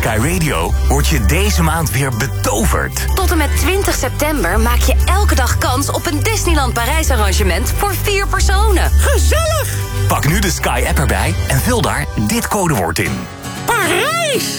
Sky Radio word je deze maand weer betoverd. Tot en met 20 september maak je elke dag kans op een Disneyland Parijs arrangement voor 4 personen. Gezellig! Pak nu de Sky app erbij en vul daar dit codewoord in. Parijs!